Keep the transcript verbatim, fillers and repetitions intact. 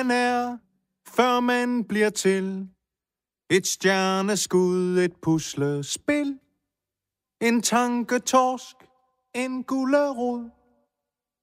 man er, før man bliver til. Et stjerneskud, et puslespil. En tanketorsk, en gulerod.